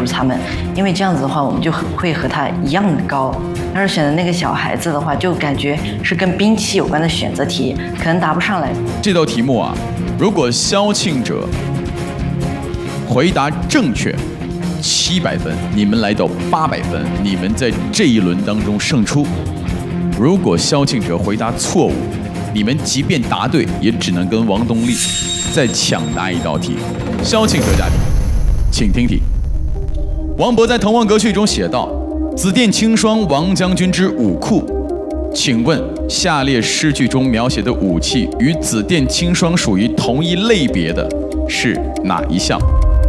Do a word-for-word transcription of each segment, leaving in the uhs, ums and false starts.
入他们，因为这样子的话，我们就会和他一样的高。要是选择那个小孩子的话，就感觉是跟兵器有关的选择题，可能答不上来。 这道题目啊，如果萧庆哲回答正确，七百分，你们来到八百分，你们在这一轮当中胜出。如果萧庆哲回答错误，你们即便答对，也只能跟王东丽再抢答一道题。萧庆哲家庭，请听题。王勃在《滕王阁序》中写道：“紫殿青霜王将军之武库。”请问下列诗句中描写的武器与紫殿青霜属于同一类别的是哪一项？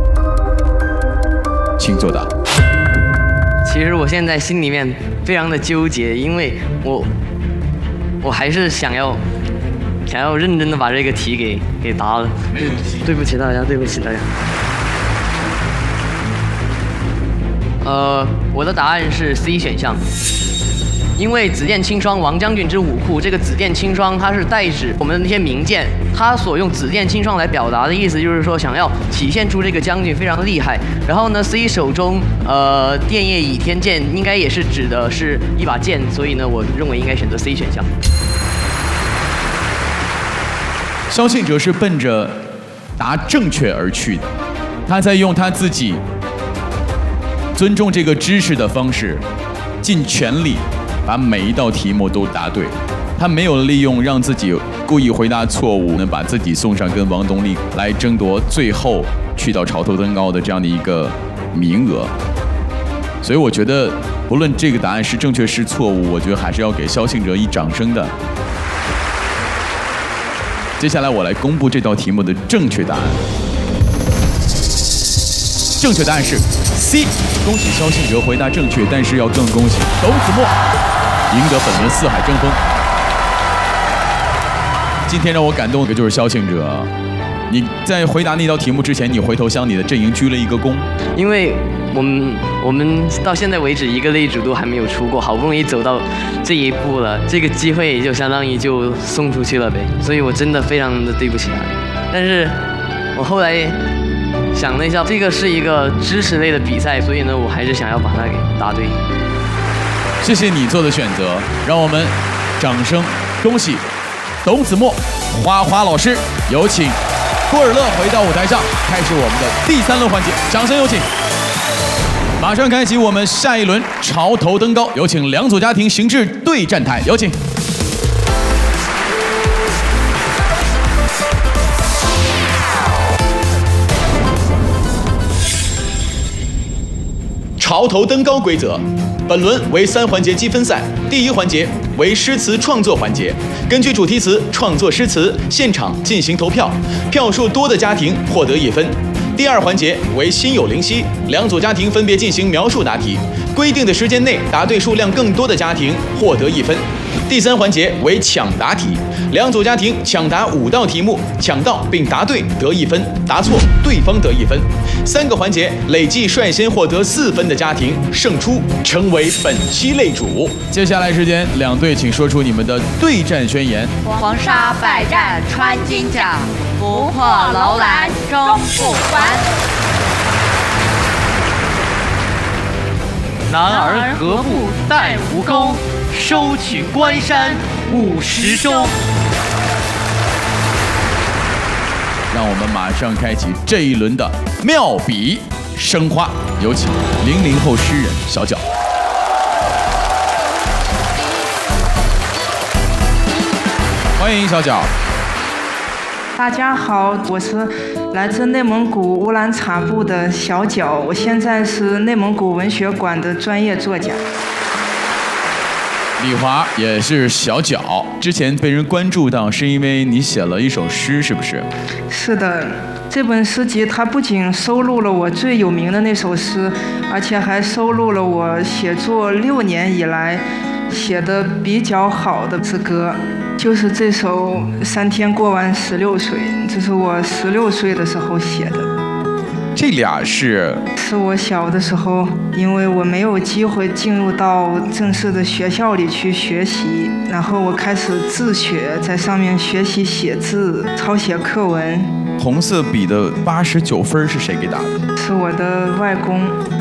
请作答。 其实我现在心里面非常的纠结，因为我我还是想要想要认真的把这个题给给答了。对不起大家，对不起大家。呃，我的答案是 C 选项。因为紫殿青霜王将军之武库，这个紫殿青霜它是代指我们的那些名剑，它所用紫殿青霜来表达的意思就是说想要体现出这个将军非常厉害。然后呢 ，C 手中呃电叶倚天剑应该也是指的是一把剑，所以呢，我认为应该选择 C 选项。 萧庆哲是奔着答正确而去的，他在用他自己尊重这个知识的方式，尽全力把每一道题目都答对。他没有利用让自己故意回答错误，能把自己送上跟王东丽来争夺最后去到潮头登高的这样的一个名额。所以我觉得，不论这个答案是正确是错误，我觉得还是要给萧庆哲一掌声的。接下来我来公布这道题目的正确答案。正确答案是 C， 恭喜萧庆哲回答正确，但是要更恭喜董子墨赢得本轮四海争锋。今天让我感动的就是萧庆哲，你在回答那道题目之前，你回头向你的阵营鞠了一个躬， 因为我们我们到现在为止一个擂主都还没有出过，好不容易走到这一步了，这个机会也就相当于就送出去了呗，所以我真的非常的对不起他。但是我后来想了一下，这个是一个知识类的比赛，所以呢，我还是想要把它给答对。 谢谢你做的选择，让我们掌声恭喜董子墨、花花老师，有请郭尔乐回到舞台上，开始我们的第三轮环节，掌声有请。马上开启我们下一轮潮头登高，有请两组家庭行至对战台，有请。潮头登高规则，本轮为三环节积分赛。第一环节为诗词创作环节，根据主题词创作诗词，现场进行投票，票数多的家庭获得一分。第二环节为心有灵犀，两组家庭分别进行描述答题，规定的时间内答对数量更多的家庭获得一分。第三环节为抢答题，两组家庭抢答五道题目，抢到并答对得一分，答错对方得一分。三个环节累计率先获得四分的家庭胜出，成为本期擂主。接下来时间，两队请说出你们的对战宣言。 黄沙百战穿金甲，不破楼兰终不还。 男儿何不带吴钩，收取关山五十州。 让我们马上开启这一轮的妙笔生花，有请零零后诗人小角。欢迎小角。 大家好，我是来自内蒙古乌兰察布的小角，我现在是内蒙古文学馆的专业作家。 李华也是小角，之前被人关注到是因为你写了一首诗，是不是？ 是的，这本诗集它不仅收录了我最有名的那首诗，而且还收录了我写作六年以来写的比较好的诗歌，就是这首《三天过完十六岁》，这是我十六岁的时候写的。 这俩是是我小的时候，因为我没有机会进入到正式的学校里去学习，然后我开始自学，在上面学习写字、抄写课文。 红色笔的八十九分是谁给打的？ 是我的外公。